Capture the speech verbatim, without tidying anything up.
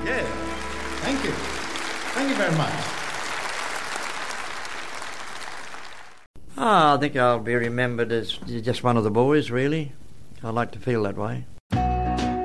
Yeah. Thank you. Thank you very much. Oh, I think I'll be remembered as just one of the boys, really. I like to feel that way.